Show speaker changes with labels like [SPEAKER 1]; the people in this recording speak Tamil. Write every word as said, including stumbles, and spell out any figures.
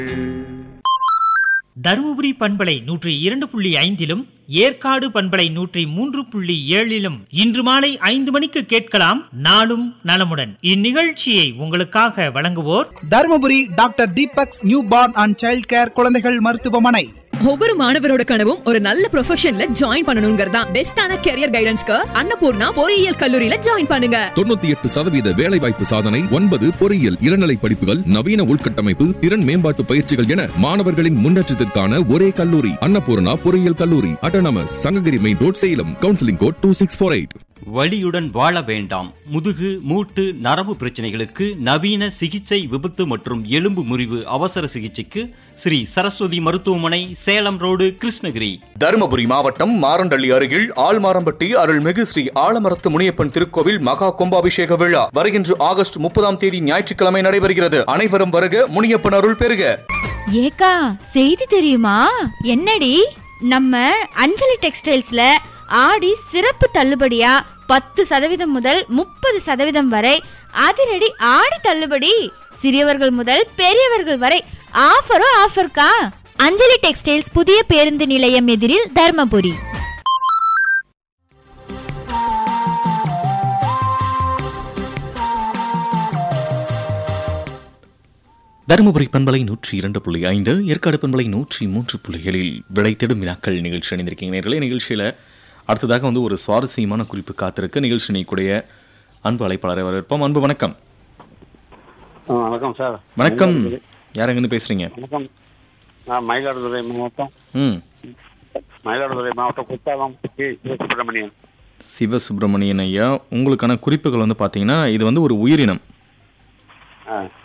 [SPEAKER 1] தருமபுரி பண்பலை நூற்றி இரண்டு புள்ளி ஐந்திலும் ஏற்காடு பண்பலை நூற்றி மூன்று புள்ளி ஏழிலும் இன்று மாலை ஐந்து மணிக்கு கேட்கலாம் நாளும் நலமுடன். இந்நிகழ்ச்சியை உங்களுக்காக வழங்குவோர்
[SPEAKER 2] Dharmapuri doctor Deepak's new born and child care குழந்தைகள் மருத்துவமனை.
[SPEAKER 3] ஒவ்வொரு மாணவரோட கனவும் ஒரு நல்ல ப்ரொஃபஷன்ல ஜாயின் பண்ணணும்ங்கறதா. பெஸ்டான கரியர் கைடன்ஸ்க்கு அன்னபூர்ணா பொறியியல் கல்லூரியில ஜாயின் பண்ணுங்க.
[SPEAKER 4] தொண்ணூத்தி எட்டு சதவீத வேலை வாய்ப்பு சாதனை, ஒன்பது பொறியியல் இளநிலை படிப்புகள், நவீன உள்கட்டமைப்பு, திறன் மேம்பாட்டு பயிற்சிகள் என மாணவர்களின் முன்னேற்றத்திற்கான ஒரே கல்லூரி அன்னபூர்ணா பொறியியல் கல்லூரி, autonomous, Sankagiri main road, Salem. Counselling code two six four eight.
[SPEAKER 5] வலியுடன் வாழ வேண்டாம். முதுகு, மூட்டு, நரம்பு பிரச்சனைகளுக்கு நவீன சிகிச்சை, விபத்து மற்றும் எலும்பு முறிவு அவசர சிகிச்சைக்கு ஸ்ரீ சரஸ்வதி மருத்துவமனை, சேலம் ரோடு, கிருஷ்ணகிரி.
[SPEAKER 6] தருமபுரி மாவட்டம் மாரண்டள்ளி அருகில் ஆழ்மாரம்பட்டி அருள்மிகு ஸ்ரீ ஆலமரத்து முனியப்பன் திருக்கோவில் மகா கும்பாபிஷேக விழா வருகின்ற ஆகஸ்ட் முப்பதாம் தேதி ஞாயிற்றுக்கிழமை நடைபெறுகிறது. அனைவரும் வருக, முனியப்பன் அருள் பெறுக.
[SPEAKER 7] ஏக்கா, செய்தி தெரியுமா? என்னடி? நம்ம அஞ்சலி டெக்ஸ்டைல்ஸ்ல ஆடி சிறப்பு தள்ளுபடியா பத்து சதவீதம் முதல் முப்பது சதவீதம் வரை அதிரடி ஆடி தள்ளுபடி. சிறியவர்கள் முதல் பெரியவர்கள் வரை ஆஃபரோ ஆஃபர்க்கா. அஞ்சலி டெக்ஸ்டைல்ஸ், புதிய பேருந்து நிலையம் எதிரில், தர்மபுரி.
[SPEAKER 8] தருமபுரி பண்பலை நூற்றி இரண்டு புள்ளி ஐந்து, ஏற்காடு பண்பலை நூற்றி மூன்று புள்ளிகளில் விடை தேடும் வினாக்கள் நிகழ்ச்சி அணிந்திருக்கீங்க நேர்களே. நிகழ்ச்சியில் அடுத்ததாக வந்து ஒரு சுவாரஸ்யமான குறிப்பு காத்திருக்கு. நிகழ்ச்சி நீக்கூடிய அன்பு அழைப்பாளரை வரவேற்போம். அன்பு வணக்கம்.
[SPEAKER 9] வணக்கம் சார்.
[SPEAKER 8] வணக்கம். யார் எங்கிருந்து பேசுறீங்க?
[SPEAKER 9] வணக்கம். நான் மயிலாடுதுறை மாவட்டம்
[SPEAKER 8] ம்
[SPEAKER 9] மயிலாடுதுறை மாவட்டம் குத்தாலம் சிவசுப்பிரமணியன்.
[SPEAKER 8] சிவசுப்பிரமணியன் ஐயா, உங்களுக்கான குறிப்புகள் வந்து பார்த்தீங்கன்னா இது வந்து ஒரு உயிரினம்.
[SPEAKER 9] ஆ